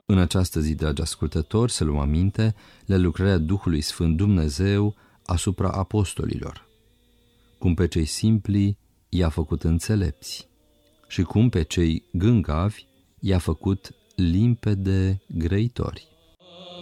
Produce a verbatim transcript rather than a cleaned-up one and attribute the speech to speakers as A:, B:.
A: În această zi, dragi ascultători, să luăm aminte la lucrarea Duhului Sfânt Dumnezeu asupra apostolilor, cum pe cei simpli i-a făcut înțelepți și cum pe cei gângavi i-a făcut limpede grăitori.